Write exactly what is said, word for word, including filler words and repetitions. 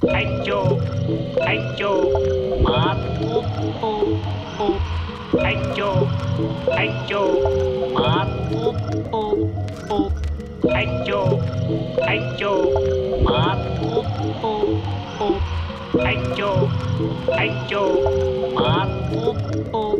anh chô anh chô mát úp úp úp anh chô anh chô mát úp úp úp anh chô anh chô mát úp úp úp anh chô anh chô mát úp úp